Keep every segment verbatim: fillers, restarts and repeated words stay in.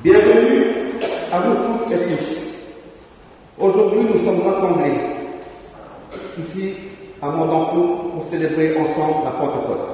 Bienvenue à vous toutes et tous. Aujourd'hui, nous sommes rassemblés ici à Mordancourt pour célébrer ensemble la Pentecôte.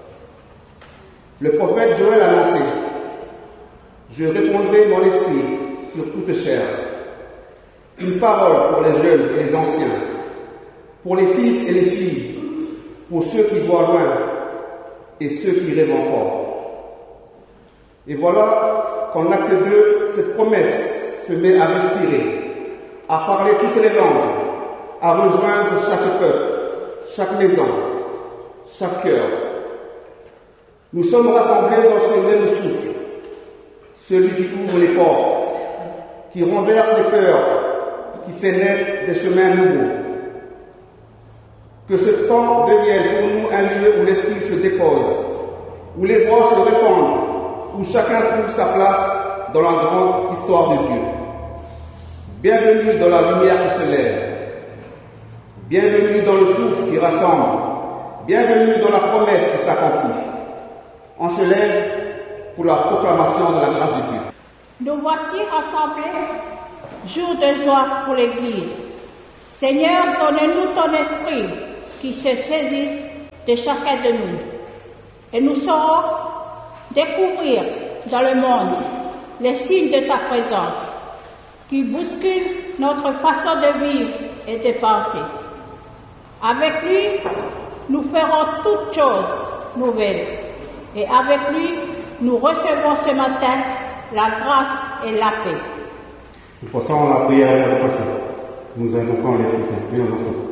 Le prophète Joël a annoncé: je répandrai mon esprit sur toute chair. Une parole pour les jeunes et les anciens, pour les fils et les filles, pour ceux qui voient loin et ceux qui rêvent encore. Et voilà qu'en acte deux, cette promesse se met à respirer, à parler toutes les langues, à rejoindre chaque peuple, chaque maison, chaque cœur. Nous sommes rassemblés dans ce même souffle, celui qui ouvre les portes, qui renverse les peurs, qui fait naître des chemins nouveaux. Que ce temps devienne pour nous un lieu où l'esprit se dépose, où les voix se répandent, où chacun trouve sa place dans la grande histoire de Dieu. Bienvenue dans la lumière qui se lève. Bienvenue dans le souffle qui rassemble. Bienvenue dans la promesse qui s'accomplit. On se lève pour la proclamation de la grâce de Dieu. Nous voici rassemblés, jour de joie pour l'Église. Seigneur, donne-nous ton esprit qui se saisisse de chacun de nous. Et nous saurons découvrir dans le monde les signes de ta présence qui bousculent notre façon de vivre et de penser. Avec lui, nous ferons toutes choses nouvelles. Et avec lui, nous recevons ce matin la grâce et la paix. Nous passons à la prière et à la passion. Nous invoquons l'Esprit Saint. Prions ensemble.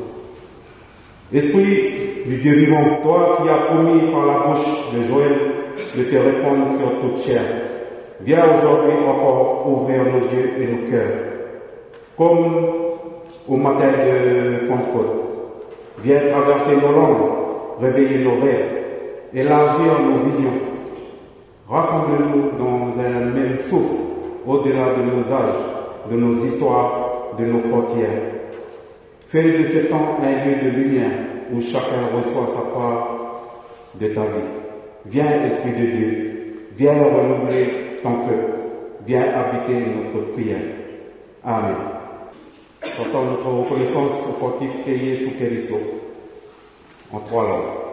Esprit du Dieu vivant, toi qui as promis par la bouche de Joël de te répondre sur toute chair, viens aujourd'hui encore ouvrir nos yeux et nos cœurs. Comme au matin de Pentecôte, viens traverser nos langues, réveiller nos rêves, élargir nos visions. Rassemble-nous dans un même souffle, au-delà de nos âges, de nos histoires, de nos frontières. Fais de ce temps un lieu de lumière où chacun reçoit sa part de ta vie. Viens, Esprit de Dieu, viens renouveler ton peuple, viens habiter notre prière. Amen. Portons notre reconnaissance au portique Kéyé sous Kérisseau, en trois langues.